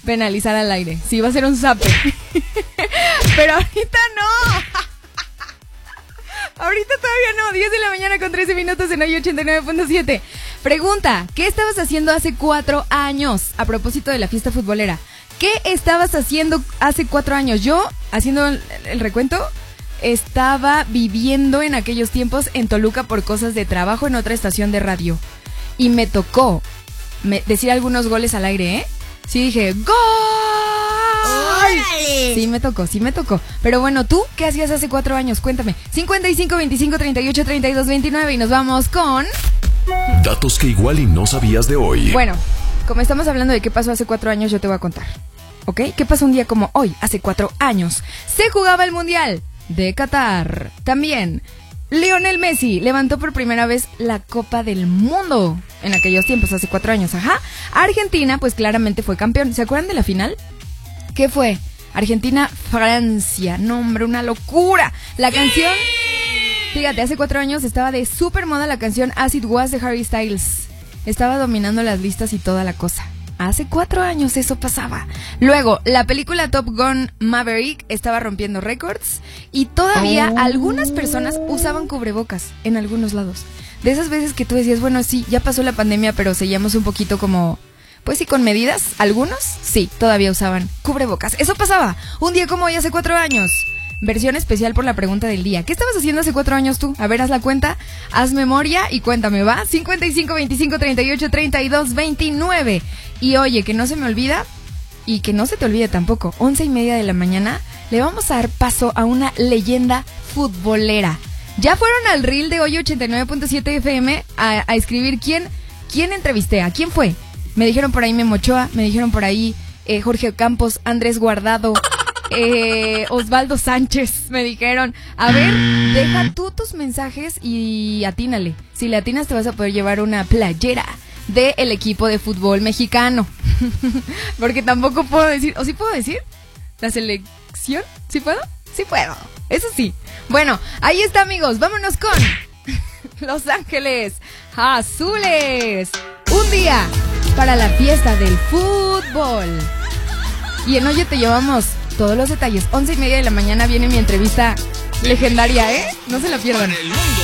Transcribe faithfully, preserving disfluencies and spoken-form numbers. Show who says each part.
Speaker 1: penalizar al aire. Sí, va a ser un zape. Pero ahorita no. Ahorita todavía no. diez de la mañana con trece minutos en hoy ochenta y nueve punto siete. Pregunta, ¿qué estabas haciendo hace cuatro años? A propósito de la fiesta futbolera. ¿Qué estabas haciendo hace cuatro años? Yo, haciendo el, el recuento, estaba viviendo en aquellos tiempos en Toluca por cosas de trabajo en otra estación de radio. Y me tocó me, decir algunos goles al aire, ¿eh? Sí, dije, ¡gol!
Speaker 2: ¡Órale!
Speaker 1: Sí, me tocó, sí me tocó. Pero bueno, ¿tú qué hacías hace cuatro años? Cuéntame. cincuenta y cinco, veinticinco, treinta y ocho, treinta y dos, veintinueve y nos vamos con...
Speaker 3: Datos que igual y no sabías de hoy.
Speaker 1: Bueno, como estamos hablando de qué pasó hace cuatro años, yo te voy a contar. ¿Ok? ¿Qué pasó un día como hoy, hace cuatro años? Se jugaba el Mundial de Qatar. También, Lionel Messi levantó por primera vez la Copa del Mundo. En aquellos tiempos, hace cuatro años, ajá. Argentina, pues claramente fue campeón. ¿Se acuerdan de la final? ¿Qué fue? Argentina-Francia. No, hombre, una locura. La canción... Fíjate, hace cuatro años estaba de súper moda la canción As It Was de Harry Styles. Estaba dominando las listas y toda la cosa. Hace cuatro años eso pasaba. Luego, la película Top Gun Maverick estaba rompiendo récords y todavía oh. algunas personas usaban cubrebocas en algunos lados. De esas veces que tú decías, bueno, sí, ya pasó la pandemia, pero seguíamos un poquito como... Pues sí, con medidas. Algunos, sí, todavía usaban cubrebocas. Eso pasaba un día como hoy hace cuatro años. Versión especial por la pregunta del día. ¿Qué estabas haciendo hace cuatro años tú? A ver, haz la cuenta, haz memoria y cuéntame, ¿va? cincuenta y cinco, veinticinco, treinta y ocho, treinta y dos, veintinueve. Y oye, que no se me olvida y que no se te olvide tampoco, once y media de la mañana, le vamos a dar paso a una leyenda futbolera. Ya fueron al reel de hoy ochenta y nueve punto siete F M a, a escribir quién, quién entrevisté, a quién fue. Me dijeron por ahí Memo Ochoa, me dijeron por ahí eh, Jorge Campos, Andrés Guardado, eh, Osvaldo Sánchez, me dijeron. A ver, deja tú tus mensajes y atínale. Si le atinas te vas a poder llevar una playera del equipo de fútbol mexicano. Porque tampoco puedo decir, ¿o sí puedo decir? ¿La selección? ¿Sí puedo? Sí puedo, eso sí. Bueno, ahí está, amigos, vámonos con Los Ángeles Azules. Un día para la fiesta del fútbol. Y en Oye te llevamos todos los detalles. Once y media de la mañana viene mi entrevista legendaria, ¿eh? No se la pierdan.